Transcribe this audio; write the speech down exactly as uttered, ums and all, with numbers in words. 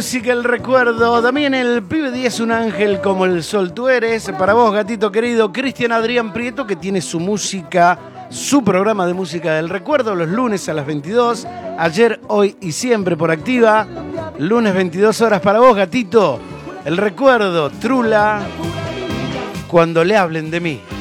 música, el recuerdo. También el pibe diez, un ángel como el sol tú eres. Para vos, gatito querido, Cristian Adrián Prieto, que tiene su música, su programa de música del recuerdo, los lunes a las veintidós. Ayer, hoy y siempre por Activa. Lunes veintidós horas para vos, gatito. El recuerdo, Trula, cuando le hablen de mí.